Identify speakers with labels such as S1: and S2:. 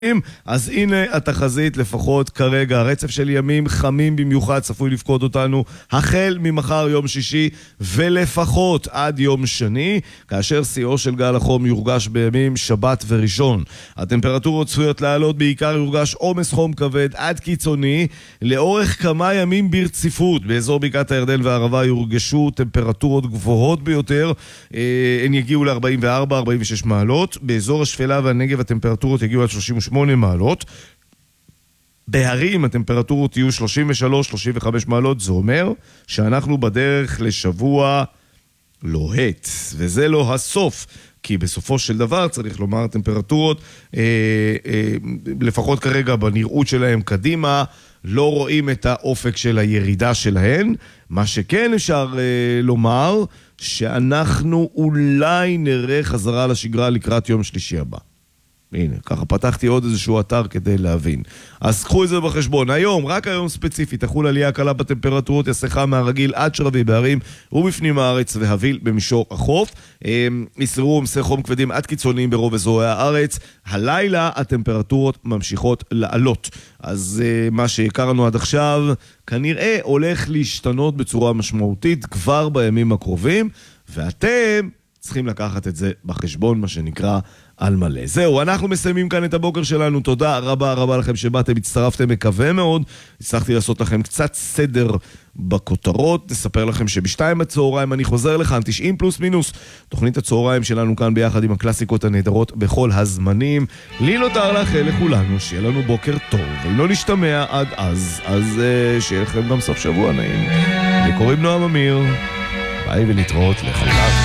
S1: אז הנה התחזית לפחות כרגע, הרצף של ימים חמים במיוחד צפוי לפקוד אותנו החל ממחר יום שישי ולפחות עד יום שני, כאשר שיאו של גל החום יורגש בימים שבת וראשון. הטמפרטורות צפויות לעלות, בעיקר יורגש עומס חום כבד עד קיצוני לאורך כמה ימים ברציפות. באזור בקעת הירדן והערבה יורגשו טמפרטורות גבוהות ביותר, הן יגיעו ל-44-46 מעלות. באזור השפלה והנגב הטמפרטורות יגיעו עד 38 מעלות. בהרים הטמפרטורות יהיו 33-35 מעלות. זה אומר שאנחנו בדרך לשבוע לוהט, וזה לא הסוף, כי בסופו של דבר צריך לומר טמפרטורות לפחות כרגע בנראות שלהם קדימה לא רואים את האופק של הירידה שלהן. מה שכן אפשר לומר שאנחנו אולי נראה חזרה לשגרה לקראת יום שלישי הבא. הנה, ככה פתחתי עוד איזשהו אתר כדי להבין. אז קחו את זה בחשבון. היום, רק היום ספציפית, תחול עלייה קלה בטמפרטורות, יסחה מהרגיל עד שרבי בערים ובפנים הארץ והביל במישור החוף. יסרו עומסי חום כבדים עד קיצוניים ברוב אזורי הארץ. הלילה הטמפרטורות ממשיכות לעלות. אז מה שהכרנו עד עכשיו כנראה הולך להשתנות בצורה משמעותית כבר בימים הקרובים, ואתם צריכים לקחת את זה בחשבון, מה שנקרא על מלא. זהו, אנחנו מסיימים כאן את הבוקר שלנו. תודה רבה רבה לכם שבאתם, הצטרפתם, מקווה מאוד. הצלחתי לעשות לכם קצת סדר בכותרות. נספר לכם שבשתיים הצהריים אני חוזר לכאן, 90 פלוס מינוס. תוכנית הצהריים שלנו כאן ביחד עם הקלאסיקות הנהדרות בכל הזמנים. לי נותר לאחל לכולנו שיהיה לנו בוקר טוב, ואם לא נשתמע עד אז שיהיה לכם גם סוף שבוע נעים. לי קוראים נועם אמיר. ביי ולהתראות לחלב.